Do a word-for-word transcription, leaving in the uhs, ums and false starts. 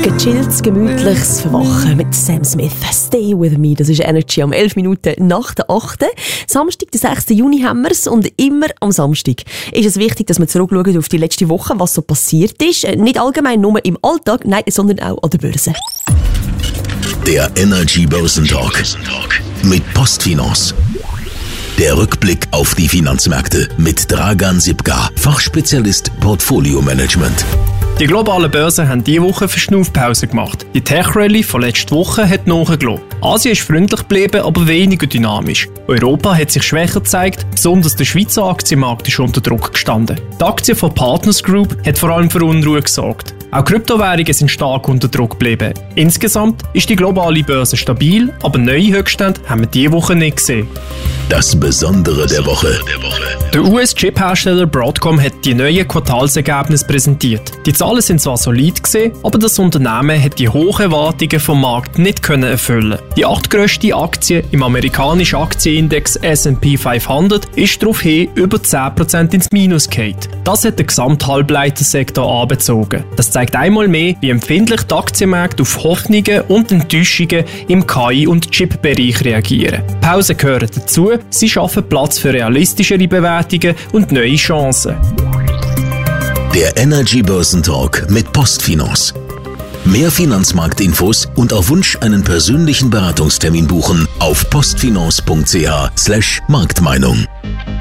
Gechilltes, gemütliches Verwachen mit Sam Smith. Stay with me, das ist Energy am elf Minuten nach der achten Samstag, den sechsten Juni haben wir es und immer am Samstag ist es wichtig, dass wir zurückschauen auf die letzte Woche, was so passiert ist. Nicht allgemein nur im Alltag, nein, sondern auch an der Börse. Der Energy Börsentalk mit Postfinance. Der Rückblick auf die Finanzmärkte mit Dragan Sipka, Fachspezialist Portfolio Management. Die globalen Börsen haben diese Woche Verschnaufpause gemacht. Die Tech-Rallye von letzter Woche hat nachgelassen. Asien ist freundlich geblieben, aber weniger dynamisch. Europa hat sich schwächer gezeigt, besonders der Schweizer Aktienmarkt ist unter Druck gestanden. Die Aktie von Partners Group hat vor allem für Unruhe gesorgt. Auch Kryptowährungen sind stark unter Druck geblieben. Insgesamt ist die globale Börse stabil, aber neue Höchststände haben wir diese Woche nicht gesehen. Das Besondere der Woche. Der U S-Chip-Hersteller Broadcom hat die neuen Quartalsergebnisse präsentiert. Die Zahlen sind zwar solid gewesen, aber das Unternehmen hat die hohen Erwartungen vom Markt nicht können erfüllen. Die achtgrösste Aktie im amerikanischen Aktienindex S and P fünfhundert ist daraufhin über zehn Prozent ins Minus gefallen. Das hat den Gesamthalbleitersektor angezogen. Das zeigt einmal mehr, wie empfindlich die Aktienmärkte auf Hoffnungen und Enttäuschungen im K I- und Chip-Bereich reagieren. Pausen gehören dazu, sie schaffen Platz für realistischere Bewertungen und neue Chancen. Der Energy Börsentalk mit Postfinance. Mehr Finanzmarktinfos und auf Wunsch einen persönlichen Beratungstermin buchen auf postfinance punkt c h slash Marktmeinung.